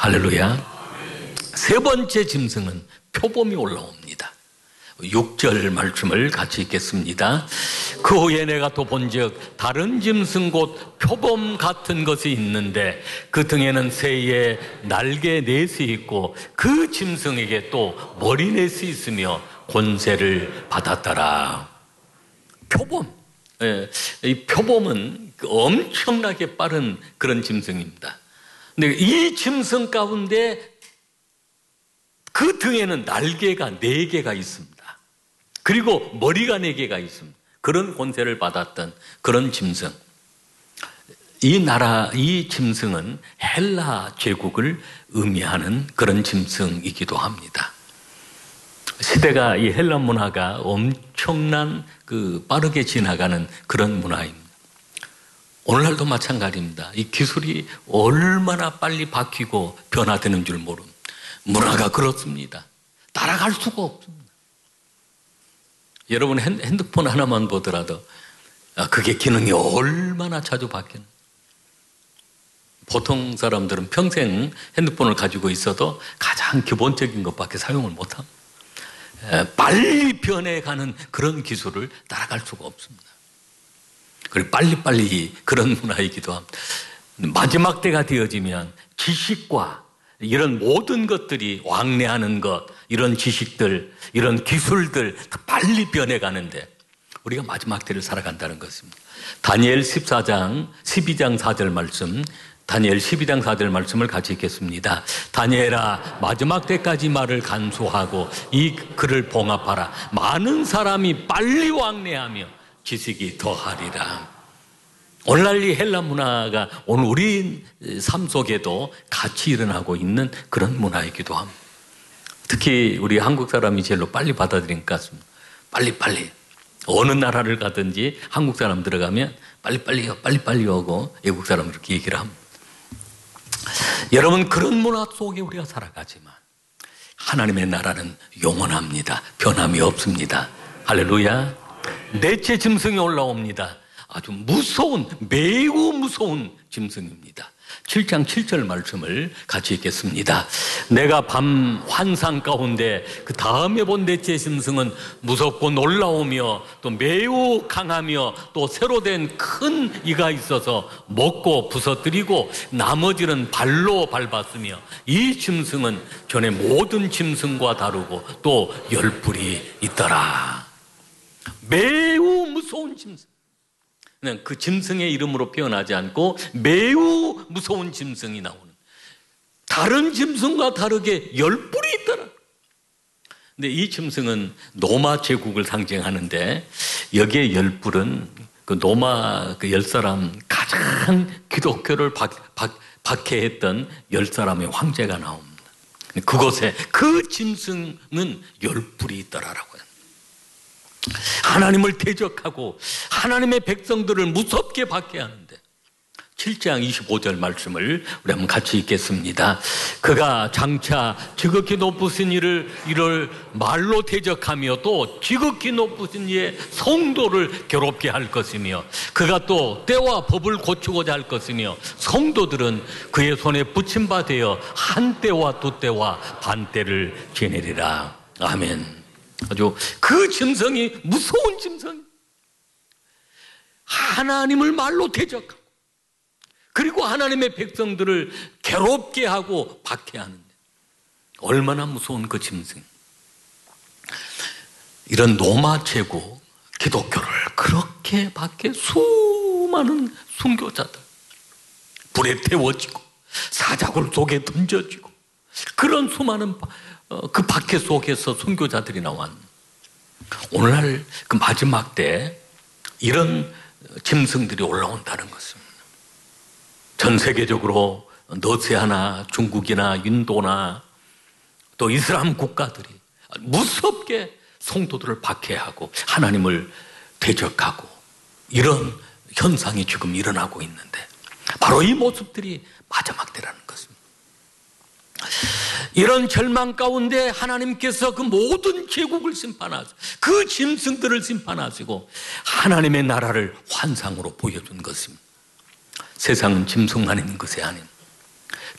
할렐루야. 세 번째 짐승은 표범이 올라옵니다. 6절 말씀을 같이 읽겠습니다. 그 후에 내가 또 본즉 다른 짐승 곧 표범 같은 것이 있는데 그 등에는 새의 날개 넷이 있고 그 짐승에게 또 머리 넷이 있으며 권세를 받았더라. 표범. 이 표범은 엄청나게 빠른 그런 짐승입니다. 근데 이 짐승 가운데 그 등에는 날개가 4개가 있습니다. 그리고 머리가 4개가 있습니다. 그런 권세를 받았던 그런 짐승. 이 짐승은 헬라 제국을 의미하는 그런 짐승이기도 합니다. 시대가 이 헬라 문화가 엄청난 빠르게 지나가는 그런 문화입니다. 오늘날도 마찬가지입니다. 이 기술이 얼마나 빨리 바뀌고 변화되는 줄 모릅니다. 문화가 그렇습니다. 따라갈 수가 없습니다. 여러분 핸드폰 하나만 보더라도 그게 기능이 얼마나 자주 바뀌는. 보통 사람들은 평생 핸드폰을 가지고 있어도 가장 기본적인 것밖에 사용을 못합니다. 빨리 변해가는 그런 기술을 따라갈 수가 없습니다. 그리고 빨리빨리 그런 문화이기도 합니다. 마지막 때가 되어지면 지식과 이런 모든 것들이 왕래하는 것, 이런 지식들, 이런 기술들 빨리 변해가는데 우리가 마지막 때를 살아간다는 것입니다. 다니엘 12장 4절 말씀, 다니엘 12장 4절 말씀을 같이 읽겠습니다. 다니엘아, 마지막 때까지 말을 간수하고 이 글을 봉합하라. 많은 사람이 빨리 왕래하며 지식이 더하리라. 오늘날 이 헬라 문화가 오늘 우리 삶 속에도 같이 일어나고 있는 그런 문화이기도 합니다. 특히 우리 한국 사람이 제일로 빨리 받아들인 것 같습니다. 빨리빨리. 어느 나라를 가든지 한국 사람 들어가면 빨리빨리 오고 외국 사람 이렇게 얘기를 합니다. 여러분, 그런 문화 속에 우리가 살아가지만 하나님의 나라는 영원합니다. 변함이 없습니다. 할렐루야. 넷째 짐승이 올라옵니다. 아주 무서운, 매우 무서운 짐승입니다. 7장 7절 말씀을 같이 읽겠습니다. 내가 밤 환상 가운데 그 다음에 본 넷째 짐승은 무섭고 놀라우며 또 매우 강하며 또 새로 된 큰 이가 있어서 먹고 부서뜨리고 나머지는 발로 밟았으며 이 짐승은 전에 모든 짐승과 다르고 또 열뿔이 있더라. 매우 무서운 짐승. 그 짐승의 이름으로 표현하지 않고 매우 무서운 짐승이 나오는, 다른 짐승과 다르게 열뿔이 있더라. 근데 이 짐승은 로마 제국을 상징하는데 여기에 열뿔은 그 로마 그 10사람 가장 기독교를 박해했던 10사람의 황제가 나옵니다. 그곳에 그 짐승은 열뿔이 있더라라고요. 하나님을 대적하고 하나님의 백성들을 무섭게 박해하는데 7장 25절 말씀을 우리 한번 같이 읽겠습니다. 그가 장차 지극히 높으신 이를 말로 대적하며 또 지극히 높으신 이의 성도를 괴롭게 할 것이며 그가 또 때와 법을 고치고자 할 것이며 성도들은 그의 손에 붙임바 되어 한 때와 두 때와 반 때를 지내리라. 아멘. 아주 그 짐승이 무서운 짐승. 하나님을 말로 대적하고 그리고 하나님의 백성들을 괴롭게 하고 박해하는데 얼마나 무서운 그 짐승. 이런 로마 제국 기독교를 그렇게 박해 수많은 순교자들 불에 태워지고 사자굴 속에 던져지고 그런 수많은 그 박해 속에서 선교자들이 나왔는데 오늘날 그 마지막 때 이런 짐승들이 올라온다는 것입니다. 전 세계적으로 러시아나 중국이나 인도나 또 이슬람 국가들이 무섭게 성도들을 박해하고 하나님을 대적하고 이런 현상이 지금 일어나고 있는데 바로 이 모습들이 마지막 때라는 것입니다. 이런 절망 가운데 하나님께서 그 모든 제국을 심판하시고 그 짐승들을 심판하시고 하나님의 나라를 환상으로 보여준 것입니다. 세상은 짐승만 있는 것이 아닙니다.